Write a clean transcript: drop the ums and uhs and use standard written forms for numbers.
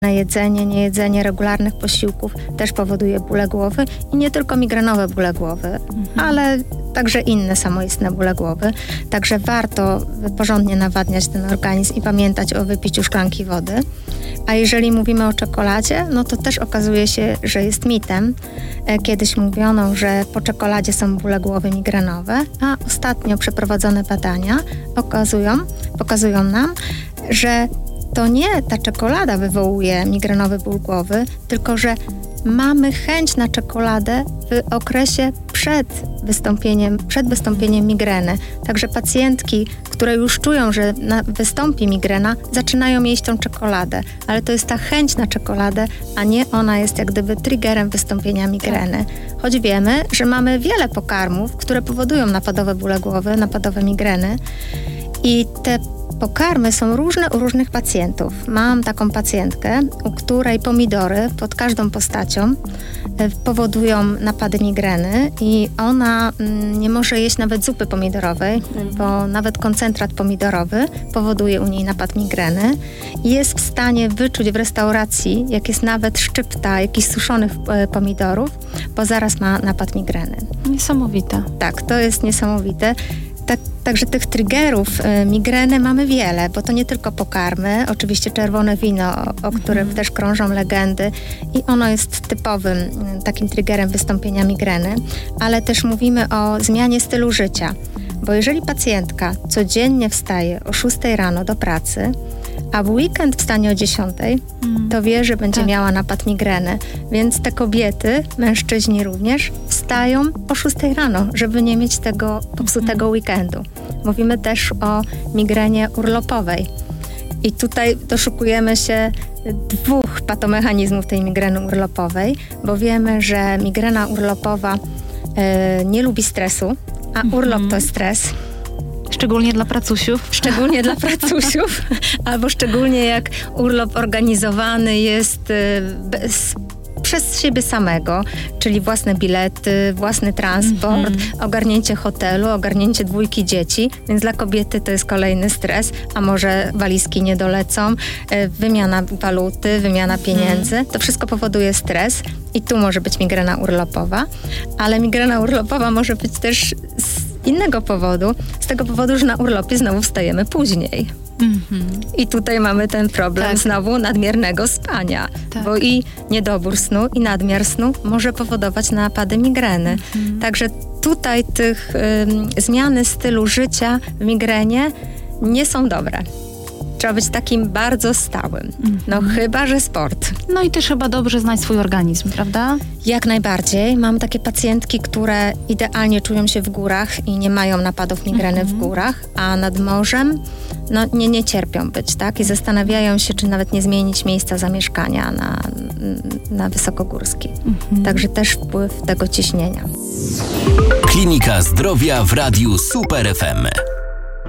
Jedzenie, niejedzenie regularnych posiłków też powoduje bóle głowy i nie tylko migrenowe bóle głowy, ale także inne samoistne bóle głowy. Także warto porządnie nawadniać ten organizm i pamiętać o wypiciu szklanki wody. A jeżeli mówimy o czekoladzie, no to też okazuje się, że jest mitem. Kiedyś mówiono, że po czekoladzie są bóle głowy migrenowe, a ostatnio przeprowadzone badania pokazują nam, że to nie ta czekolada wywołuje migrenowy ból głowy, tylko że mamy chęć na czekoladę w okresie przed wystąpieniem migreny. Także pacjentki, które już czują, że wystąpi migrena, zaczynają jeść tą czekoladę. Ale to jest ta chęć na czekoladę, a nie ona jest jak gdyby triggerem wystąpienia migreny. Choć wiemy, że mamy wiele pokarmów, które powodują napadowe bóle głowy, napadowe migreny. I te pokarmy są różne u różnych pacjentów. Mam taką pacjentkę, u której pomidory pod każdą postacią powodują napady migreny i ona nie może jeść nawet zupy pomidorowej, bo nawet koncentrat pomidorowy powoduje u niej napad migreny i jest w stanie wyczuć w restauracji, jak jest nawet szczypta jakichś suszonych pomidorów, bo zaraz ma napad migreny. Niesamowite. Tak, to jest niesamowite. Także tych triggerów migreny mamy wiele, bo to nie tylko pokarmy, oczywiście czerwone wino, o którym też krążą legendy i ono jest typowym takim triggerem wystąpienia migreny, ale też mówimy o zmianie stylu życia, bo jeżeli pacjentka codziennie wstaje o 6 rano do pracy, a w weekend wstanie o 10, to wie, że będzie miała napad migreny. Więc te kobiety, mężczyźni również, wstają o 6 rano, żeby nie mieć tego popsutego weekendu. Mówimy też o migrenie urlopowej. I tutaj doszukujemy się dwóch patomechanizmów tej migreny urlopowej, bo wiemy, że migrena urlopowa nie lubi stresu, a urlop to jest stres. Szczególnie dla pracusiów. Szczególnie dla pracusiów, albo szczególnie jak urlop organizowany jest przez siebie samego, czyli własne bilety, własny transport, ogarnięcie hotelu, ogarnięcie 2 dzieci, więc dla kobiety to jest kolejny stres, a może walizki nie dolecą, wymiana waluty, wymiana pieniędzy, to wszystko powoduje stres i tu może być migrena urlopowa, ale migrena urlopowa może być też z innego powodu, z tego powodu, że na urlopie znowu wstajemy później. I tutaj mamy ten problem znowu nadmiernego spania, bo i niedobór snu, i nadmiar snu może powodować napady migreny. Także tutaj tych zmiany stylu życia w migrenie nie są dobre. Trzeba być takim bardzo stałym. No chyba, że sport. No i też chyba dobrze znać swój organizm, prawda? Jak najbardziej. Mam takie pacjentki, które idealnie czują się w górach i nie mają napadów migreny w górach, a nad morzem nie cierpią być, tak? I zastanawiają się, czy nawet nie zmienić miejsca zamieszkania na wysokogórski. Także też wpływ tego ciśnienia. Klinika Zdrowia w Radiu Super FM.